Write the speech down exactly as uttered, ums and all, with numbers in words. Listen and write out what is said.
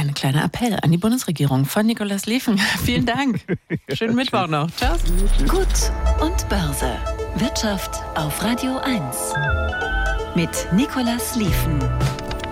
Ein kleiner Appell an die Bundesregierung von Nikolaus Liefen. Vielen Dank. Schönen Mittwoch noch. Ciao. Gut und Börse. Wirtschaft auf Radio eins. Mit Nikolaus Liefen.